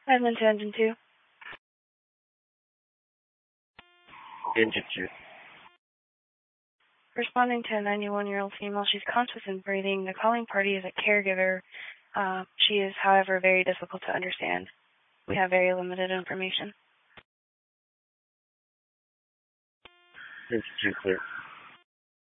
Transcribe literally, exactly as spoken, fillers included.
Admin to engine two. Engine two. Responding to a ninety-one-year-old female, she's conscious and breathing. The calling party is a caregiver. Uh, she is, however, very difficult to understand. We have very limited information. Engine two clear.